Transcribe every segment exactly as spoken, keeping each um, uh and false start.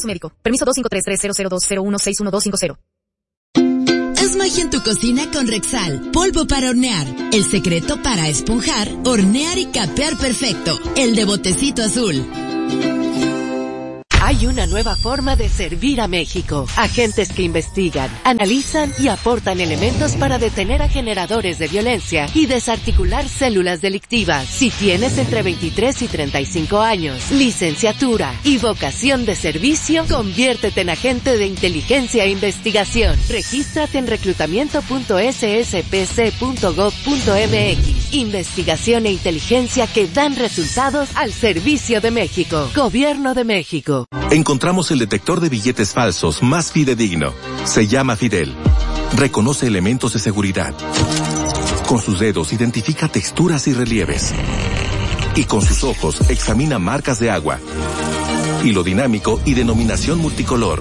médico. Permiso dos cinco tres tres cero cero dos cero uno seis uno dos cinco cero. Haz magia en tu cocina con Rexal, polvo para hornear. El secreto para esponjar, hornear y capear perfecto. El de botecito azul. Hay una nueva forma de servir a México. Agentes que investigan, analizan y aportan elementos para detener a generadores de violencia y desarticular células delictivas. Si tienes entre veintitrés y treinta y cinco años, licenciatura y vocación de servicio, conviértete en agente de inteligencia e investigación. Regístrate en reclutamiento punto s s p c punto gov punto m x. Investigación e inteligencia que dan resultados al servicio de México. Gobierno de México. Encontramos el detector de billetes falsos más fidedigno. Se llama Fidel. Reconoce elementos de seguridad. Con sus dedos identifica texturas y relieves. Y con sus ojos examina marcas de agua. Hilo dinámico y denominación multicolor.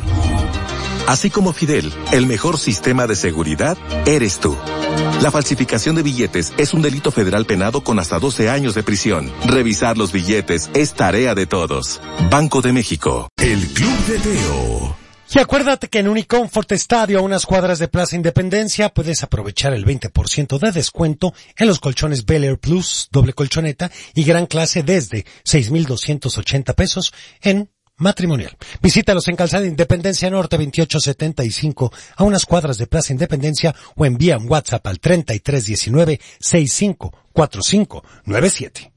Así como Fidel, el mejor sistema de seguridad eres tú. La falsificación de billetes es un delito federal penado con hasta doce años de prisión. Revisar los billetes es tarea de todos. Banco de México. El Club de Teo. Y acuérdate que en Unicomfort Estadio, a unas cuadras de Plaza Independencia, puedes aprovechar el veinte por ciento de descuento en los colchones Bel Air Plus, doble colchoneta y gran clase desde seis mil doscientos ochenta pesos en matrimonial. Visítalos en Calzada Independencia Norte veintiocho setenta y cinco, a unas cuadras de Plaza Independencia, o envía un WhatsApp al treinta y tres diecinueve sesenta y cinco cuarenta y cinco noventa y siete.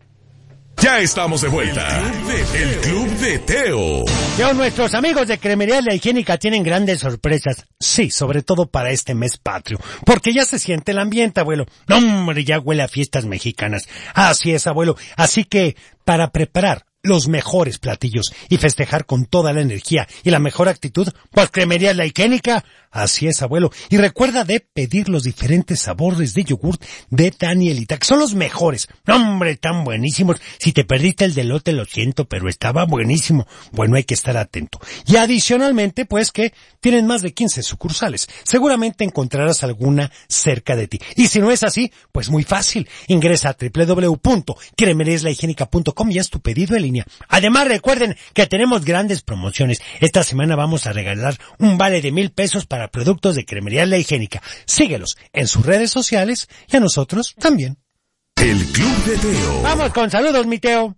Ya estamos de vuelta. El Club de Teo. Yo, nuestros amigos de Cremería La Higiénica tienen grandes sorpresas. Sí, sobre todo para este mes patrio. Porque ya se siente el ambiente, abuelo. No, hombre, ya huele a fiestas mexicanas. Así es, abuelo. Así que, para preparar los mejores platillos y festejar con toda la energía y la mejor actitud, pues Cremería La Higiénica. Así es, abuelo. Y recuerda de pedir los diferentes sabores de yogurt de Danielita, que son los mejores. ¡No, hombre, tan buenísimos! Si te perdiste el de elote, lo siento, pero estaba buenísimo. Bueno, hay que estar atento. Y adicionalmente, pues que tienen más de quince sucursales. Seguramente encontrarás alguna cerca de ti. Y si no es así, pues muy fácil. Ingresa a doble u doble u doble u punto cremerías la higiénica punto com y haz tu pedido en línea. Además, recuerden que tenemos grandes promociones. Esta semana vamos a regalar un vale de mil pesos para productos de Cremería La Higiénica. Síguelos en sus redes sociales y a nosotros también. El Club de Teo. Vamos con saludos, mi Teo.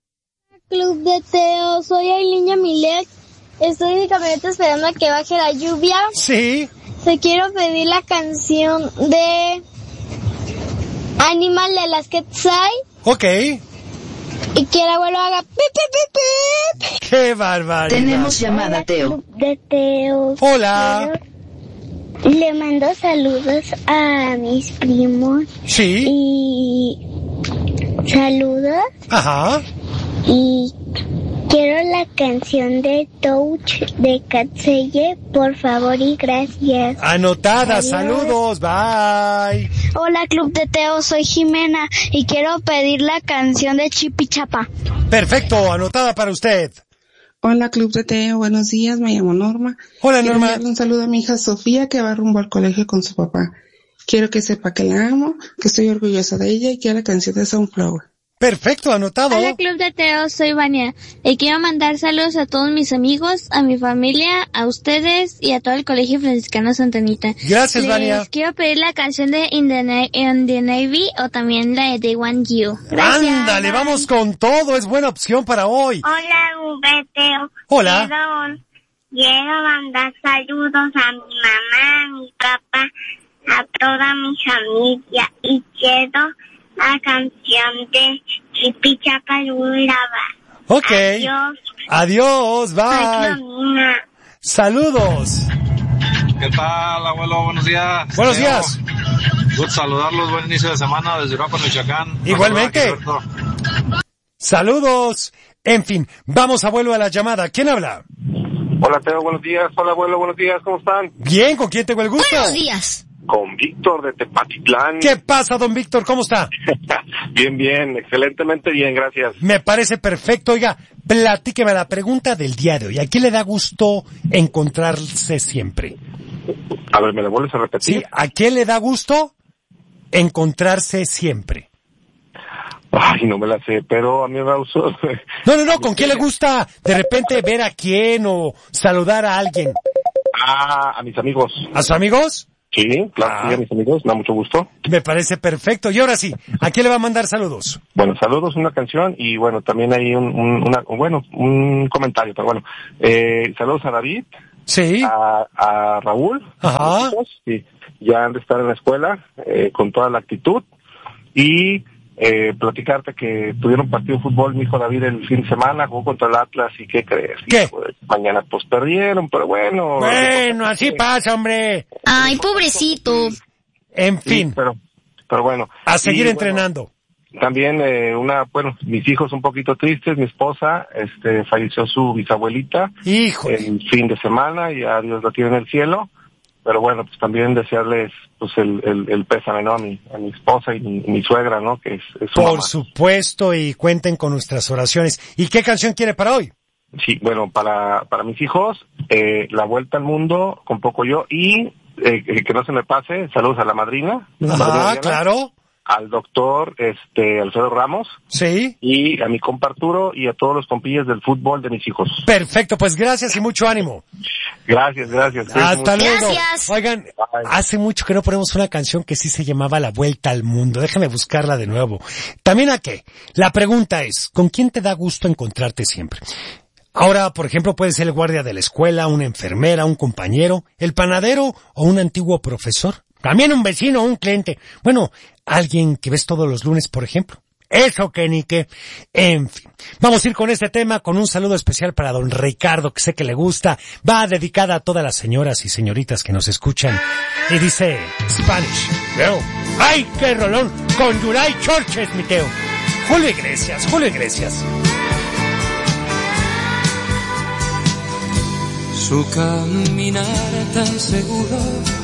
Club de Teo, soy Ailiña Milet. Estoy en mi camioneta esperando a que baje la lluvia. Sí. Te quiero pedir la canción de Animal de las Quetzal. Ok. Y que el abuelo haga pi, pi, pi, pi. ¡Qué barbaridad! Tenemos llamada, Hola, Teo. Club de Teo. Hola. Le mando saludos a mis primos. Sí. Y saludos. Ajá. Y quiero la canción de Touch de Catseye, por favor y gracias. Anotada, Adiós. Saludos, bye. Hola Club de Teo, soy Jimena y quiero pedir la canción de Chipichapa. Perfecto, anotada para usted. Hola Club de Teo, buenos días, me llamo Norma. Hola Quiero Norma. enviarle un saludo a mi hija Sofía que va rumbo al colegio con su papá. Quiero que sepa que la amo, que estoy orgullosa de ella y quiero la canción de Sunflower. Perfecto, anotado. Hola Club de Teo, soy Vania y quiero mandar saludos a todos mis amigos, a mi familia, a ustedes y a todo el Colegio Franciscano Santa Anita. Gracias, Les Vania. quiero pedir la canción de In the, Na- In the Navy o también la de They Want You. Gracias. Ándale, vamos con todo, es buena opción para hoy. Hola, Club de Teo. Hola. Quiero, quiero mandar saludos a mi mamá, a mi papá, a toda mi familia y quiero la canción de Chipichapalulaba. Ok. Adiós. Adiós, Soy bye. Clomina. Saludos. ¿Qué tal, abuelo? Buenos días. Buenos Teo. días. Gusto saludarlos, buen inicio de semana desde Uruapan, Michoacán. Igualmente. Saludos. En fin, vamos, abuelo, a la llamada. ¿Quién habla? Hola, Teo, buenos días. Hola, abuelo, buenos días. ¿Cómo están? Bien, ¿con quién tengo el gusto? Buenos días. Con Víctor de Tepatitlán. ¿Qué pasa, don Víctor? ¿Cómo está? Bien, bien, excelentemente bien, gracias. Me parece perfecto. Oiga, platíqueme la pregunta del día de hoy. ¿A quién le da gusto encontrarse siempre? A ver, ¿me lo vuelves a repetir? Sí, ¿a quién le da gusto encontrarse siempre? Ay, no me la sé, pero a mí me gustó. No, no, no, ¿con quién le gusta de repente ver a quién o saludar a alguien? Ah, a mis amigos. ¿A sus amigos? Sí, claro, ah. sí, a mis amigos, me da mucho gusto. Me parece perfecto. Y ahora sí, ¿a quién le va a mandar saludos? Bueno, saludos, una canción y bueno, también hay un, un una, bueno, un comentario, pero bueno, eh, saludos a David. Sí. A, a Raúl. Ajá. Hijos, sí, ya han de estar en la escuela, eh, con toda la actitud y Eh, platicarte que tuvieron partido de fútbol mi hijo David el fin de semana, jugó contra el Atlas y ¿qué crees? ¿Qué? Pues, mañana pues perdieron, pero bueno. Bueno, así pasa, hombre. Ay, pobrecito. En fin. Sí, pero, pero bueno. A seguir y, entrenando. Bueno, también eh, una, bueno, mis hijos un poquito tristes, mi esposa, este, falleció su bisabuelita. Híjole. El fin de semana y a Dios lo tiene en el cielo. Pero bueno, pues también desearles pues el, el, el pésame, ¿no? A mi, a mi esposa y mi, mi suegra, ¿no? Que es, es su Por mamá. supuesto, y cuenten con nuestras oraciones. ¿Y qué canción quiere para hoy? Sí, bueno, para, para mis hijos, eh, La Vuelta al Mundo, con poco yo, y eh, que no se me pase, saludos a la madrina. Ajá, madrina claro. Al doctor, este, Alfredo Ramos. Sí. Y a mi compa Arturo y a todos los compillas del fútbol de mis hijos. Perfecto, pues gracias y mucho ánimo. Gracias, gracias. Hasta mucho. luego. Gracias. Oigan, Bye. Hace mucho que no ponemos una canción que sí se llamaba La Vuelta al Mundo. Déjame buscarla de nuevo. También a qué. La pregunta es, ¿con quién te da gusto encontrarte siempre? Ahora, por ejemplo, puede ser el guardia de la escuela, una enfermera, un compañero, el panadero o un antiguo profesor. También un vecino o un cliente. Bueno, alguien que ves todos los lunes, por ejemplo. Eso que ni que. En fin. Vamos a ir con este tema con un saludo especial para don Ricardo, que sé que le gusta. Va dedicada a todas las señoras y señoritas que nos escuchan. Y dice Spanish. Veo. ¡Ay, qué rolón! Con Yuray Chorches, mi teo. Julio Iglesias, Julio Iglesias. Su caminar tan seguro